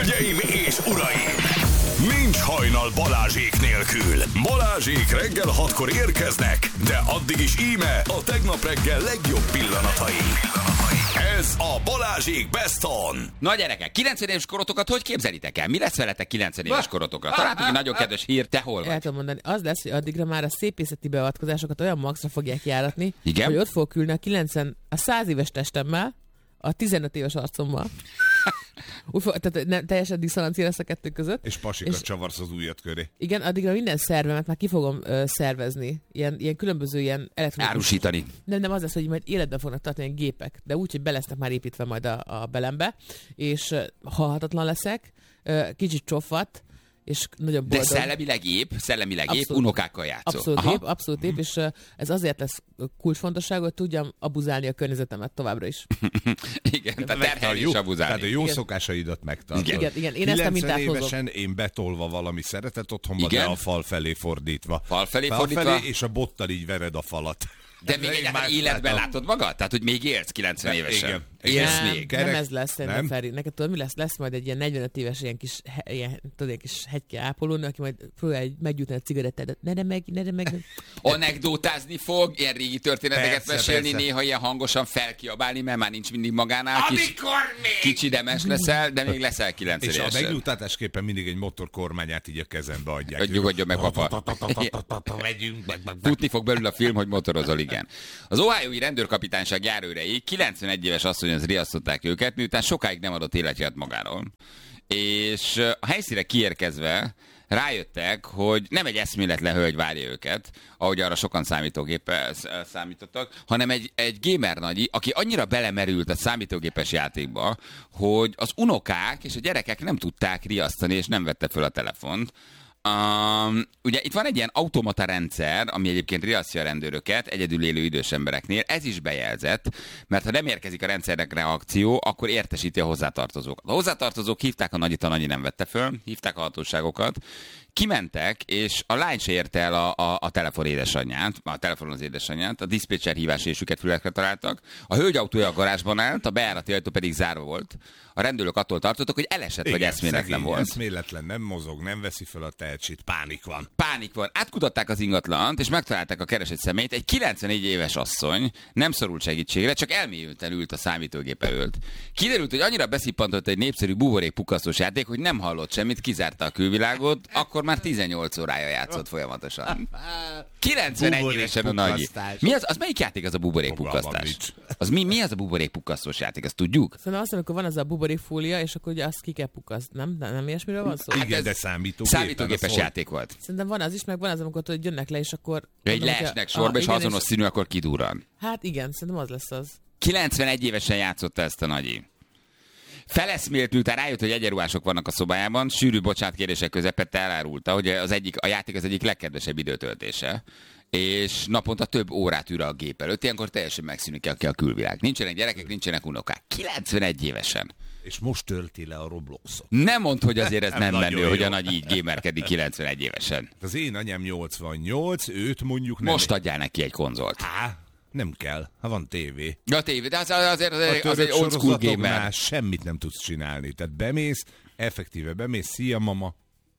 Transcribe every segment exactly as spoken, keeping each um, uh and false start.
Hölgyeim és uraim! Nincs hajnal Balázsék nélkül. Balázsék reggel hatkor érkeznek, de addig is íme a tegnap reggel legjobb pillanatai. Ez a Balázsék Best On. Na gyerekek, kilencven éves korotokat hogy képzelitek el? Mi lesz veletek kilencven éves korotokra? Találtuk egy nagyon kedves hír, te hol vagy? El tudom mondani, az lesz, hogy addigra már a szépészeti beavatkozásokat olyan maxra fogják járatni, Igen? hogy ott fogok ülni a kilencven, a száz éves testemmel, a tizenöt éves arcommal. Úgy fog, tehát nem, teljesen diszonancia lesz a kettő között. És pasikat és csavarsz az ujjad köré. Igen, addigra minden szervemet már ki fogom ö, szervezni. Ilyen, ilyen különböző ilyen elektronikus... Árusítani. Nem, nem az lesz, hogy majd életben fognak tartani ilyen gépek, de úgy, hogy be lesznek már építve majd a, a belembe, és ö, halhatatlan leszek, ö, kicsit csofat, és nagyon boldog. De szellemileg épp, szellemileg épp, Abszolút. unokákkal játszol. Abszolút épp, abszolút épp, és uh, ez azért lesz kulcsfontosságú, hogy tudjam abuzálni a környezetemet továbbra is. Igen, tehát terhelni és abuzálni. Tehát a jó Igen. szokásaidat megtartod. Igen, igen, én ezt a mintát hozom. évesen én betolva valami szeretet otthonba, Igen? de a fal felé fordítva. Fal felé Fal fordítva? felé, és a bottal így vered a falat. De még Én egyáltalán már életben látom. látod magad? Tehát, hogy még élsz kilencven De, évesen? igen. Élsz Nem, még? Kerek- nem ez lesz, szerintem, nem? Feri. Neked tudod, mi lesz? Lesz majd egy ilyen negyvenöt éves ilyen kis, he, ilyen, tudod, ilyen kis hegyke ápolónő, aki majd próbálja meggyújtani a cigarettát. Ne, ne meg, ne, ne meg. Anekdótázni fog, ilyen régi történeteket Persze, mesélni, persze. néha ilyen hangosan felkiabálni, mert már nincs mindig magánál. Kis, Amikor még! kicsi demes leszel, de még leszel kilencven És a évesen. megnyugtatásképpen mindig egy motorkormányát így a kezembe adják. Hogy nyugodjon meg, papa. Megyünk. Futni fog belül a film, hogy motorozol, igen. Az Ohiói rendőrkapitányság járőrei kilencvenegy éves asszonyhoz riasztották őket, miután sokáig nem adott életjelet magáról. És a helyszínre kiérkezve rájöttek, hogy nem egy eszméletlen hölgy várja őket, ahogy arra sokan számítógéppel számítottak, hanem egy, egy gamer nagyi, aki annyira belemerült a számítógépes játékba, hogy az unokák és a gyerekek nem tudták riasztani, és nem vette föl a telefont. Um, ugye itt van egy ilyen automata rendszer, ami egyébként riasztja a rendőröket egyedül élő idős embereknél. Ez is bejelzett, mert ha nem érkezik a rendszernek reakció, akkor értesíti a hozzátartozókat. A hozzátartozók hívták a nagyit, a nagyi nem vette föl, hívták a hatóságokat, kimentek, és a lány se érte el a, a, a telefon édesanyját, a telefonon az édesanyját, a diszpécser hívásésüket fülekre találtak, a hölgy autója a garázsban állt, a bejárati ajtó pedig zárva volt. A rendőrök attól tartottak, hogy elesett, vagy eszméletlen volt. Eszméletlen, nem mozog, nem veszi fel a tehetségét, pánik van. Pánik van. Átkutatták az ingatlant, és megtalálták a keresett személyt. Egy kilencvenegy éves asszony nem szorult segítségre, csak elmélyülten ült a számítógép előtt. Kiderült, hogy annyira beszippantott egy népszerű buborék pukkasztós játék, hogy nem hallott semmit, kizárta a külvilágot, akkor már tizennyolc órája játszott folyamatosan. kilencvenegy Buborék évesen a nagyi. pukkasztás. Mi az, az melyik játék az a buborék Fogalmam pukkasztás? nincs. Az mi, mi az a buborék pukkasztós játék? Azt tudjuk? Szerintem azt, amikor van az a buborékfólia, és akkor ugye azt ki kell pukaszt, nem? De nem ilyesmiről van szó? Hát Igen, ez de számítógépen. Számítógépes az játék volt. Szerintem van az is, meg van az, amikor tudod, hogy jönnek le, és akkor... Egy mondom, hogyha- leesnek sorba, és ha igen, azonos színű, akkor kidurran. Hát igen, szerintem az lesz az. kilencvenegy évesen játszotta ezt a nagyi. Feleszmélt, miután rájött, hogy egyenruhások vannak a szobájában, sűrű bocsánatkérések közepette elárulta, hogy az egyik, a játék az egyik legkedvesebb időtöltése, és naponta több órát ül a gép előtt, ilyenkor teljesen megszűnik ki a külvilág. Nincsenek gyerekek, nincsenek unokák. kilencvenegy évesen. És most tölti le a Robloxot. Nem mondd, hogy azért ez nem Nagyon menő, jó. hogy a nagy így gamerkedik kilencvenegy évesen. Az én anyám nyolcvannyolc, őt mondjuk nem... Most adjál neki egy konzolt. Há, nem kell, ha van tévé. Ja, tévé, de az, azért az, A az, az egy török old school sorozatoknál gamer. semmit nem tudsz csinálni. Tehát bemész, effektíve bemész, szia mama,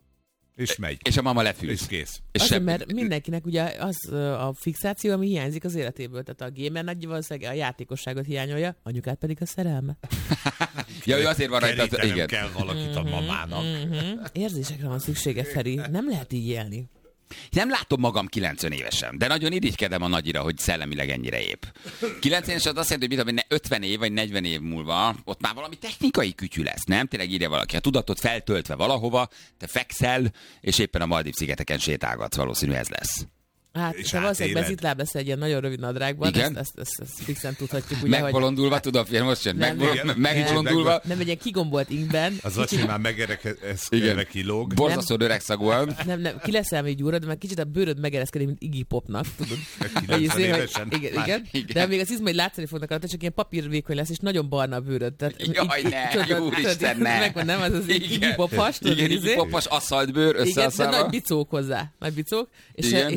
és megy. És a mama És lefűz. kész. És Azért, sem- mert mindenkinek ugye az ö, a fixáció, ami hiányzik az életéből. Tehát a gamer nagy valószínűleg a játékosságot hiányolja, anyukát pedig a szerelme. Ja, ő azért van rajta, Kerítenem igen. kell valakit a mamának. Mm-hmm. Érzésekre van szüksége, Feri. Nem lehet így élni. Nem látom magam kilencven évesen, de nagyon irigykedem a nagyira, hogy szellemileg ennyire épp. kilencven éves az azt jelenti, hogy mit tudom, hogy ötven év vagy negyven év múlva ott már valami technikai kütyű lesz, nem? Tényleg írja valaki. A tudatot feltöltve valahova, te fekszel, és éppen a Maldív-szigeteken sétálgatsz, valószínű ez lesz. Hát, És te valószínűleg átéled. bezitláb lesz egy ilyen nagyon rövid nadrágban, Igen? ezt, ezt, ezt, ezt fixen tudhatjuk. Ugye, Megbolondulva, tudom, fél most sem, Nem, megbolond- igen. megbolondulva, hogy nem egy ilyen kigombolt ingben. Az acsi már megereszkedve kilóg. borzasztó öregszagúan. Nem, nem, ki leszel még gyúrod, de már kicsit a bőröd megereszkedik, mint Iggy Popnak, tudod. kilencven Hogy izé, hogy- évesen. Igen, Már- igen, igen. de még az izmai látszani fognak alatt, csak ilyen papírvékony lesz, és nagyon barna a bőröd. Tehát, Jaj, így- ne, tudod, jó tudod, Isten, ne. Megvan, nem? Az az Igen. Iggy Pop has, tudod, Igen, izé. Iggy Popos aszfaltbőr Igen, de összeaszalva. nagy bicók hozzá. Nagy bicók. És, Igen, és szép, szerintem az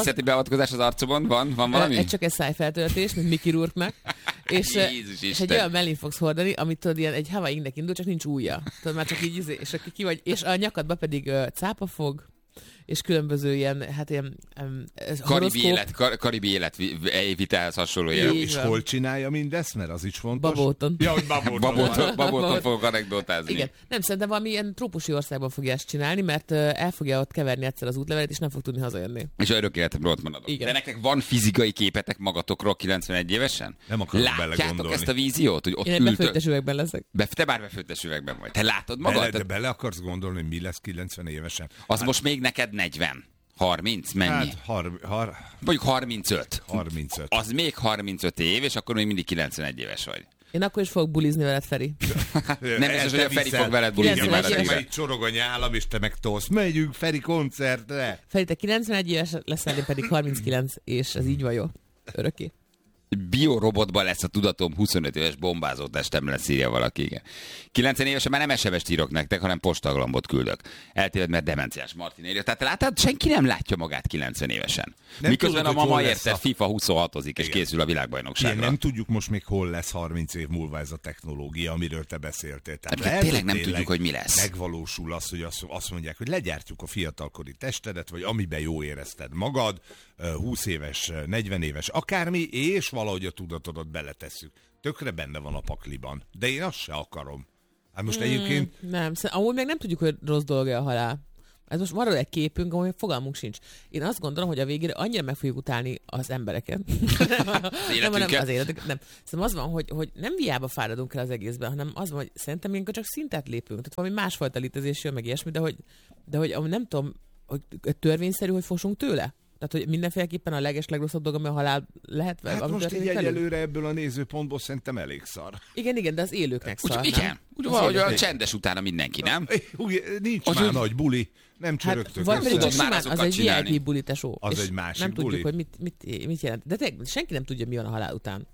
művészeti beavatkozás az arcomon? Van, van valami? Ez csak egy szájfeltöltés, mint Mickey Rourke-nak. És, Jézus és Isten. egy olyan mellén fogsz hordani, amit tudod, ilyen egy Hawaii ingnek indul, csak nincs ujja. Tudod, már csak így, izé, és akkor ki vagy, és a nyakadba pedig uh, cápafog, és különböző ilyen, hát ilyen um, Karibi élet, kar, karibi életvitelhez hasonló Így élet. És van. hol csinálja mindezt, mert az is fontos. Babóton. Ja, hogy babóton. Babóton, babóton fogok anekdotázni. Igen. Nem, szerintem valami ilyen trópusi országban fogja ezt csinálni, mert uh, el fogja ott keverni egyszer az útlevelet, és nem fog tudni hazajönni. És örök életemről ott maradok. Igen. De nektek van fizikai képetek magatokról kilencvenegy évesen? Nem akarok Látjátok belegondolni. ezt a víziót, hogy ott Én egy ültök? befőttes üvegben leszek. Be, te bár befőttes üvegben vagy. Te látod Bele, magad? de bele akarsz gondolni, hogy mi lesz kilencven évesen? Az most még neked negyven. harminc? Mennyi? Hát har, har, Mondjuk harmincöt. harmincöt. Az még harmincöt év, és akkor még mindig kilencvenegy éves vagy. Én akkor is fogok bulizni veled, Feri. Nem biztos, hogy a Feri fog veled bulizni kilencvenegy már. éves. Mert itt csorog a nyálam, és te meg tolsz. Megyünk Feri koncertre. Feri, te kilencvenegy éves leszel, én pedig harminckilenc, és ez így van jó. Örökké. Biorobotban lesz a tudatom, huszonöt éves bombázó testem lesz, írja valaki. Igen. kilencven évesen már nem es em es-t írok nektek, hanem postaglambot küldök. Eltéved, mert demenciás Martin írja. Tehát látod, senki nem látja magát kilencven évesen. Nem Miközben tudod, a hogy mama hol lesz érted, a- FIFA huszonhatozik, és Igen. készül a Igen, világbajnokságra. nem tudjuk most még hol lesz harminc év múlva ez a technológia, amiről te beszéltél. Tehát Hát, lehet, tényleg hogy nem tudjuk, hogy mi lesz. Megvalósul az, hogy azt azt mondják, hogy legyártjuk a fiatalkori testedet, vagy amiben jó érezted magad, húsz éves, negyven éves, akármi, és valahogy a tudatodat beletesszük. Tökre benne van a pakliban. De én azt se akarom. Hát most egyébként Nem, szer- amúgy még nem tudjuk, hogy rossz dolga a halál. Ez most marad egy képünk, amely fogalmunk sincs. Én azt gondolom, hogy a végére annyira meg fogjuk utálni az embereket. nem, nem, életünket. az életeket. Nem. Szerintem az van, hogy, hogy nem hiába fáradunk el az egészben, hanem az van, hogy szerintem ilyenkor csak szintet lépünk. Tehát valami másfajta létezés jön, meg ilyesmi, de hogy, de hogy amúgy nem tudom, hogy törvényszerű, hogy fosunk tőle? Tehát, hogy mindenféleképpen a leges legrosszabb dolog, ami a halál lehet. hát ami most így történik velünk. egyelőre ebből a nézőpontból szerintem elég szar. Igen, igen, de az élőknek Úgy, szar, igen, nem? úgy Az valahogy élőknek. olyan csendes utána mindenki, nem? Úgy, nincs Az már úgy- nagy buli, nem csörögtök Hát, vagy pedig Tudod csak már simán, azokat az egy csinálni. vé i pé buli, tesó. Az És egy másik nem buli. tudjuk, hogy mit, mit, mit jelent. De tényleg senki nem tudja, mi van a halál után.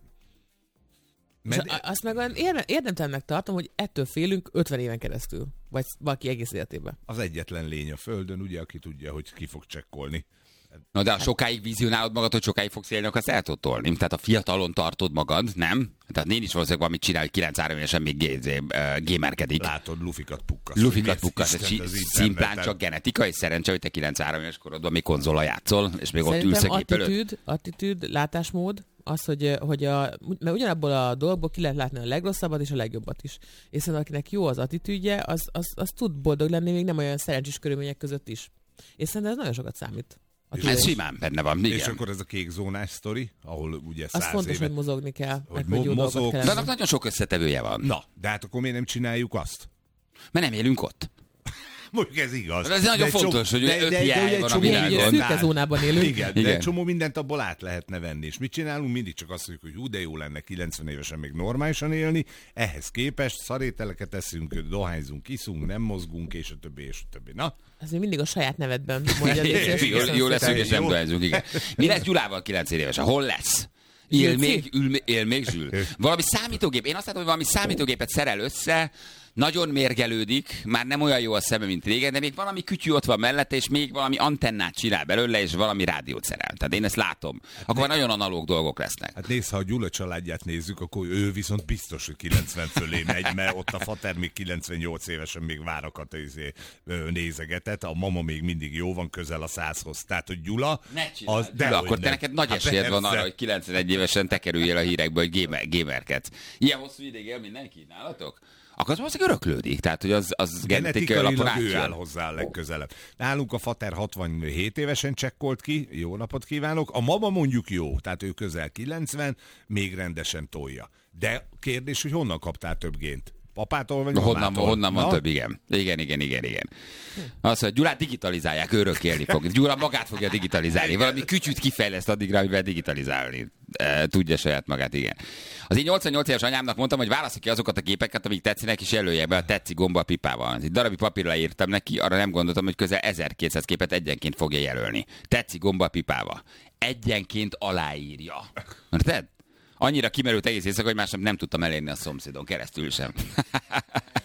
Med- És a- azt meg olyan érdem, érdemtelennek tartom, hogy ettől félünk ötven éven keresztül. Vagy valaki egész életében. az egyetlen lény a földön, ugye, aki tudja, hogy ki fog csekkolni. Na de ha sokáig vizionálod magad, hogy sokáig fogsz élni, akkor azt el tudod tolni. Tehát a fiatalon tartod magad, nem? Tehát én is valószínűleg valamit csinál, hogy kilenc-három évesen még gé- gé- uh, gamerkedik. Látod, lufikat pukkasz. Lufikat Mi pukkasz, Istent egy az szimplán interneten. csak genetikai szerencse, hogy te kilenc-három éves korodban még konzola játszol, és még ott ülsz Szerintem a gép előtt. attitűd, attitűd, látásmód, az, hogy, hogy a, mert ugyanabból a dolgból ki lehet látni a legrosszabbat és a legjobbat is. És szerintem akinek jó az attitűdje, az, az, az tud boldog lenni még nem olyan szerencsés körülmények között is. És szerintem ez nagyon sokat számít. A Ez tudás. simán benne van, És igen. akkor ez a kék zónás sztori, ahol ugye Az száz fontos, éve... hogy mozogni kell, hogy meg mo- hogy jó mozog. dolgot kell De enni. annak nagyon sok összetevője van. Na, de hát akkor miért nem csináljuk azt? Mert nem élünk ott. Mondjuk ez igaz. Ez nagyon De egy fontos, hogy de- öt de- de hiány ugye egy van a csomó világon. mindent Szürke át- zónában élünk. Igen, de Igen. egy csomó mindent abból át lehetne venni. És mit csinálunk? Mindig csak azt mondjuk, hogy hú, de jó lenne kilencven évesen még normálisan élni. Ehhez képest szarételeket eszünk, dohányzunk, iszunk, nem mozgunk, és a többi, és a többi. Na, Ez még mindig a saját nevedben mondja. légy szíves. Jó, jó leszünk, és nem Jó. dohányzunk, igen. Mi lesz Gyulával kilenc évesen? Hol lesz? Él Zsülci? még, ül, él még Zsül. Valami számítógép. Én azt látom, hogy valami számítógépet szerel össze, nagyon mérgelődik, már nem olyan jó a szeme, mint régen, de még valami kütyű ott van mellette, és még valami antennát csinál belőle, és valami rádiót szerel. Tehát én ezt látom. Akkor nagyon analóg dolgok lesznek. hát nézd, ha a Gyula családját nézzük, akkor ő viszont biztos, hogy kilencven fölé megy, mert ott a fater még kilencvennyolc évesen még várakat izé, ö, nézegetett, a mama még mindig jó van, közel a százhoz. Tehát, hogy Gyula... Az, de dehogy akkor te nem. neked nagy Hát esélyed van persze. arra, hogy kilencvenegy évesen te kerüljél a hírekbe, hogy gamer, gamerkedsz. Ilyen hosszú ideig él mindenki nálatok? Akkor az valószínűleg öröklődik. Tehát, hogy az, az genetikai alapon Genetikailag ő áll átjön. hozzá a legközelebb. Nálunk a fater hatvanhét évesen csekkolt ki, jó napot kívánok. A mama mondjuk jó, tehát ő közel kilencven, még rendesen tolja. De kérdés, hogy honnan kaptál több gént? Papától vagy Honnan, mamától? honnan van Na? több, igen. Igen, igen, igen, igen. Azt mondja, Gyulát digitalizálják, örök élni fog. Gyula magát fogja digitalizálni. Valami kütyűt kifejleszt addigra, amivel digitalizálni. E, tudja saját magát, igen. Az én nyolcvannyolc éves anyámnak mondtam, hogy válassza ki azokat a képeket, amik tetszenek, és jelölje be a tetszi gomba a pipával. Egy darabig papírra írtam neki, arra nem gondoltam, hogy közel ezerkétszáz képet egyenként fogja jelölni. Tetszi gomba a pipával. Egyenként aláírja. Érted? Annyira kimerült egész éjszaka, hogy másnap nem tudtam elérni a szomszédon keresztül sem.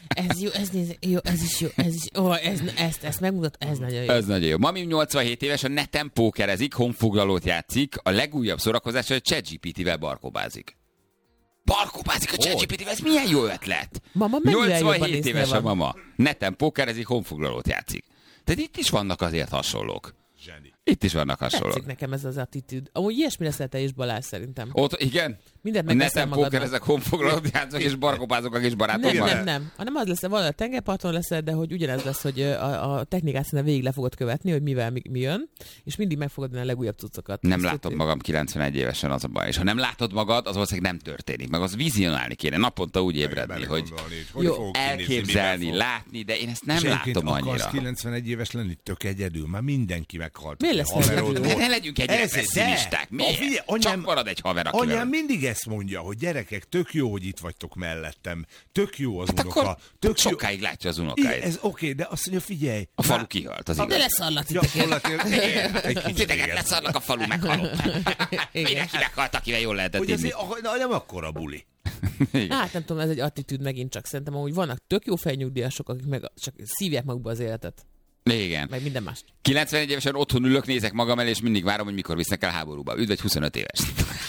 Ez jó, ez, néz, jó, ez is jó, ez is, ó, ez, ezt, ezt megmutat, ez nagyon jó. Ez nagyon jó. Mami nyolcvanhét éves, a neten pókerezik, honfoglalót játszik, a legújabb szórakozás, hogy a ChatGPT-vel barkóbázik. Barkóbázik a ChatGPT-vel, ez milyen jó ötlet. Mama nyolcvanhét éves a mama. Neten pókerezik, honfoglalót játszik. Tehát itt is vannak azért hasonlók. Zseni. Itt is vannak hasonlók. Tetszik nekem ez az attitűd. Amúgy ilyesmi leszel te is, Balázs, szerintem. Ott, igen? Mindent megveszel neten magadnak. pókerezek, honfoglalót játszok, és barkóbázok a kis Nem, barátommal. nem, nem. Hanem az lesz, valahol a tengerparton leszel, de hogy ugyanez lesz, hogy a, a technikát szerintem végig le fogod követni, hogy mivel mi, mi jön, és mindig meg fogod venni a legújabb cuccokat. Nem Ezt látom tudni. magam kilencvenegy évesen, az a baj. És ha nem látod magad, az valószínűleg nem történik. Meg az vizionálni kéne, naponta úgy ébredni, hogy hogy Jó, fogok kinézni, elképzelni, mivel fog. látni, de én ezt nem És egyébként látom akarsz annyira. kilencvenegy éves lenni, tök egyedül, már mindenki meghalt. Miért lesz Haverod egyedül? De volt. ne legyünk ennyire Ez- de- pessimisták. A Miért? figyelj, Csak anyám- marad egy haver, akivel... Anyám mindig ezt mondja, hogy gyerekek, tök jó, hogy itt vagytok mellettem. Tök jó az Hát unoka. akkor Tök jó. sokáig látja az Igen, unokáit. ez oké, de azt mondja, figyelj. A falu már- kihalt, az De igaz. leszarlat Ja, titeket. valaki- egy kicsit Titeket igen. leszarnak, a falu meghalott. Igen. Mindenki meghalt, akivel jól lehetett Hogy inni. azért ah, na, nem akkora buli. Hát nem tudom, ez egy attitűd megint csak. Szerintem amúgy vannak tök jó fejnyugdíjasok, akik meg csak szívják magukba az életet. Igen. Meg minden mást. kilencvenegy évesen otthon ülök, nézek magam elé, és mindig várom, hogy mikor visznek el háborúba. Üdv egy huszonöt éves.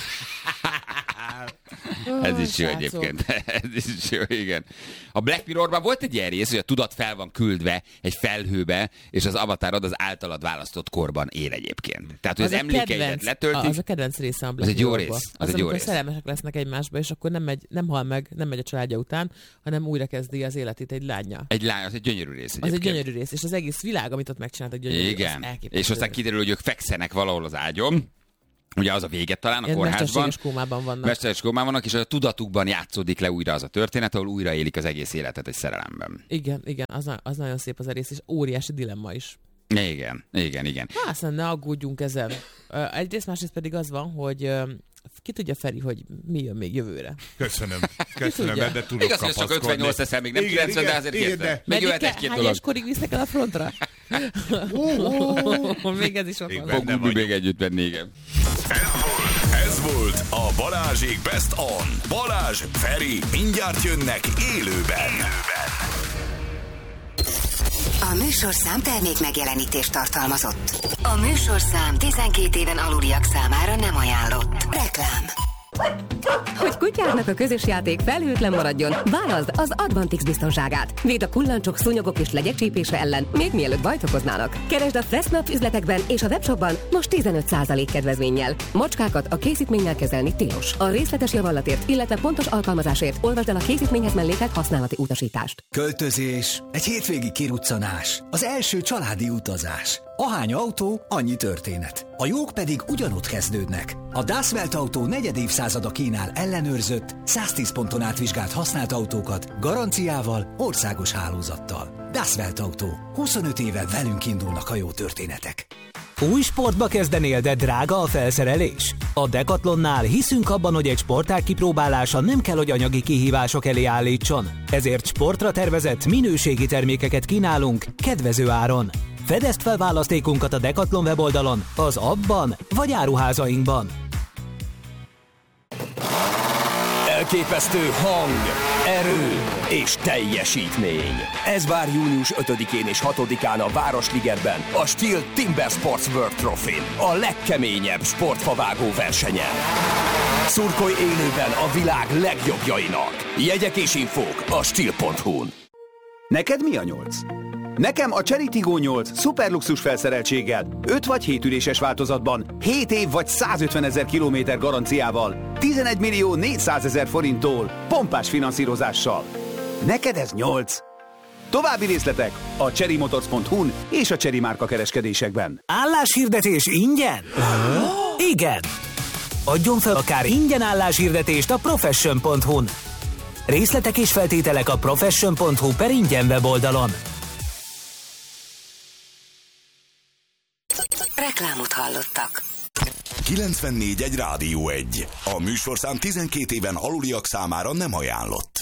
Ez is jó srácok. egyébként. Ez is jó, igen. A Black Mirrorban volt egy ilyen rész, hogy a tudat fel van küldve egy felhőbe, és az avatárod az általad választott korban él egyébként. Tehát, hogy az, a emlékeidet kedvenc- letöltik. Az a kedvenc része a Black egy jó Mirrorból. rész, az Az, egy jó amikor rész. szerelmesek lesznek egymásba, és akkor nem, megy, nem hal meg, nem megy a családja után, hanem újra kezdi az életét egy lánya. Egy lány, az egy gyönyörű rész Az egyébként. egy gyönyörű rész, és az egész világ, amit ott megcsináltak, gyönyörű. Igen. az elképesztő. És aztán kiderül, hogy ők fekszenek valahol az ágyon. Ugye az a véget talán a Ilyen kórházban. mesterséges kómában vannak. Mesterséges kómában vannak, és a tudatukban játszódik le újra az a történet, ahol újra élik az egész életet egy szerelemben. Igen, igen, az, na- az nagyon szép az a rész, és óriási dilemma is. Igen, igen, igen. Hát aztán ne aggódjunk ezen. Ö, Egyrészt, másrészt pedig az van, hogy ö, ki tudja, Feri, hogy mi jön még jövőre. Köszönöm. Köszönöm, tudja? de tudok Igaz, hogy csak kapaszkodni. ötvennyolc leszel, még nem Igen, kilencven, de igen, azért igen, érted. de- Még Meddig jöhet kell- egy-két hány dolog. éveskorig visznek el a frontra? Még ez is ott Még van. benne Fogunk mi még együtt venni, igen. Ez volt a Balázsék Best On. Balázs, Feri, mindjárt jönnek élőben. A műsorszám termék megjelenítést tartalmazott. A műsorszám tizenkét éven aluliak számára nem ajánlott. Reklám. Hogy kutyádnak a közös játék felhőtlen maradjon, válaszd az Advantix biztonságát. Véd a kullancsok, szúnyogok és legyek csípése ellen, még mielőtt bajt okoznának. Keresd a Fressnap üzletekben és a webshopban most tizenöt százalék kedvezménnyel. Macskákat a készítménnyel kezelni tilos. A részletes javallatért, illetve pontos alkalmazásért olvasd el a készítményhez mellékelt használati utasítást. Költözés, egy hétvégi kiruccanás, az első családi utazás. Ahány autó, annyi történet. A jók pedig ugyanott kezdődnek. A Das Welt Autó negyed évszázada kínál ellenőrzött, száztíz ponton átvizsgált használt autókat, garanciával, országos hálózattal. Das Welt Autó. huszonöt éve velünk indulnak a jó történetek. Új sportba kezdenél, de drága a felszerelés? A Decathlonnál hiszünk abban, hogy egy sportág kipróbálása nem kell, hogy anyagi kihívások elé állítson. Ezért sportra tervezett minőségi termékeket kínálunk kedvező áron. Fedezd fel választékunkat a Decathlon weboldalon, az appban vagy áruházainkban. Elképesztő hang, erő és teljesítmény. Ez vár június ötödikén és hatodikán a Városligetben, a Steel Timber Sports World Trophy, a legkeményebb sportfavágó versenyen. Szurkolj élőben a világ legjobbjainak. Jegyek és infók a steel pont hu-n. Neked mi a nyolc? Nekem a Chery Tiggo nyolc szuperluxus felszereltséggel, öt vagy hét üléses változatban, hét év vagy százötven ezer kilométer garanciával, tizenegy millió négyszázezer forinttól, pompás finanszírozással. Neked ez nyolc? További részletek a chery motors pont hu-n és a Chery márka kereskedésekben. Álláshirdetés ingyen? Igen! Adjon fel akár ingyen álláshirdetést a profession pont hu-n. Részletek és feltételek a profession pont hu per ingyen weboldalon. Reklámot hallottak. kilencvennégy egy Rádió egy. A műsorszám tizenkét éven aluliak számára nem ajánlott.